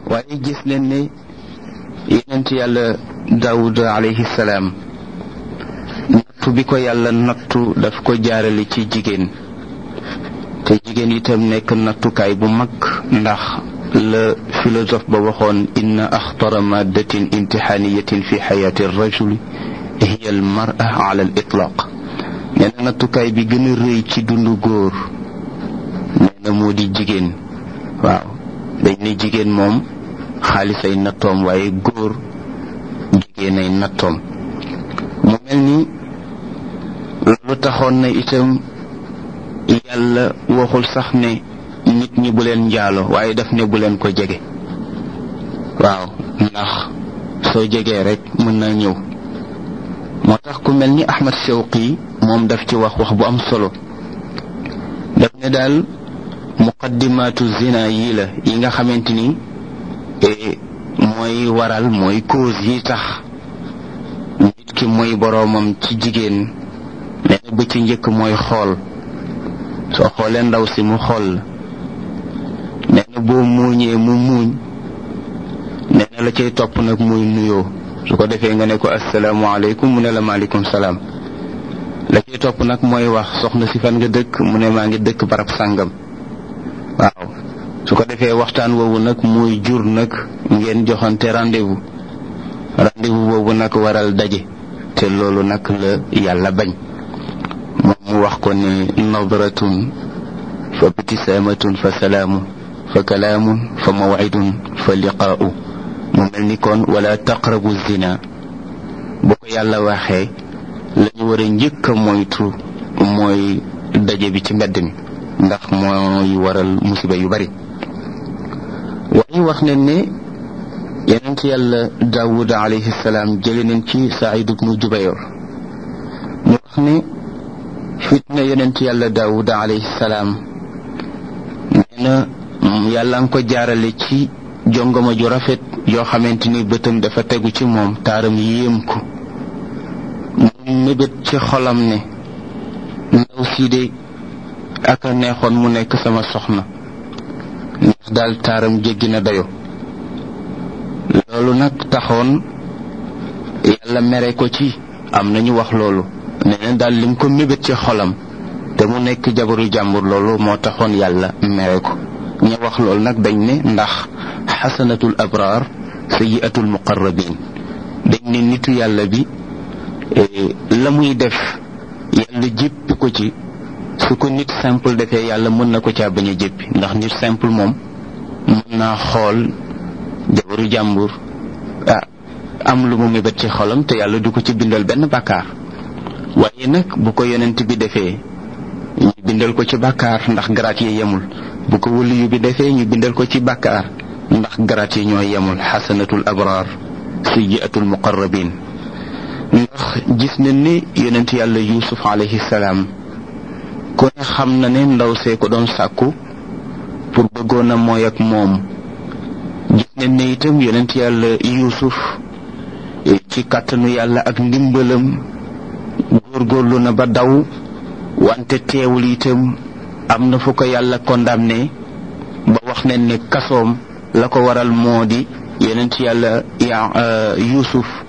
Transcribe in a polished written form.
waaye gis leen ne yonent yàlla Daawud alayhi salaam nattu bi ko yàlla nattu daf ko jaarale ci jigéen te jigéen itam nekk nattukaay bu mag ndax la philosophe ba waxoon inna axtara maddatin imtixaaniyatin fi xayaati rajuli hiya al mar'a ala al itlaq nee na nattukaay bi gën a rëy ci dundu góor nee na moo di jigéen. waaw dañ ne jigéen moom xaalis ay nattoom waaye góor jigéen ay nattoom. mu mel ni lu taxoon na itam yàlla waxul sax ne nit ñi bu leen njaalo waaye daf ne bu leen ko jege. waaw ndax soo jegee rek mën naa ñëw. moo tax ku mel ni Ahmad Shawqi moom daf ci wax bu am solo daf ne daal muqaddimaatu zina yii la yi nga xamante ni mooy waral mooy cause yi tax nit ki mooy boroomam ci jigéen. nee na ba ci njëkk mooy xool. soo xoolee ndaw si mu xool la nee na boo muuñee mu muuñ nee na la cay topp nag muy nuyoo su ko defee nga ne ko asalaamaaleykum mu ne la maaleykum salaam. la cay topp nag mooy wax soxna si fan nga dëkk mu ne maa ngi dëkk barab sàngam. waaw su ko defee waxtaan woowu nag muy jur nag ngeen joxante rendez-vous boobu nag waral daje te loolu nag la yàlla bañ. moom mu wax ko ne nadratun fa ibtisaamatun fa salaamu fa kalaamun fa mawcidun fa liqaa'u. mu mel ni kon wala taqrabu zina bu ko yàlla waxee la ñu war a njëkk a moytu mooy daje bi ci mbedd mi ndax mooy waral musiba yu bari. waaye wax nañ ne yonent yàlla Daawud alayhi salaam jële nañ ci Saïd ibnu Jubayr mu wax ne fitna yonent yàlla Daawud alayhi salaam nee na yàlla nga ko jaarale ci jongoma ju rafet yoo xamante ni bëtam dafa tegu ci moom taaram yéem ko mu mébét ci xolam ne ndaw sii de ak a neexoon mu nekk sama soxna ndax daal taaram jéggi na dayo. loolu nag taxoon yàlla mere ko ci am nañu wax loolu nee na daal lim ko mébét ci xolam te mu nekk jabaru jàmbur loolu moo taxoon yàlla mere ko. ña wax loolu nag dañ ne ndax xasanatul abraar sayyiatul muqarrabin dañ ne nitu yàlla bi la muy def yàlla jéppi ko ci su ko nit simple defee yàlla mën na ko caa bañ a jéppi ndax nit simple moom mën naa xool jabaru jàmbur am lu mu mébét ci xolam te yàlla du ko ci bindal benn bàkkaar. waaye nag bu ko yonent bi defee ñu bindal ko ci bàkkaar ndax garaat yi yemul. bu ko waliyu bi defee ñu bindal ko ci bàkkaar ndax garaat yi ñoo yemul. xasanatul abraar sayyiatul muqarrabin. ndax gis nañ ne yonent yàlla Yuusuf alayhi salaam ku ne xam na ne ndaw see ko doon sàkku pour bëggoon a mooy ak moom. gis nañ ne itam yonent yàlla Yuusuf ci kàttanu yàlla ak ndimbalam góorgóorlu na ba daw wante teewul itam am na fu ko yàlla condamné ba wax nañ ne kasoom la ko waral moo di yonent yàlla Yuusuf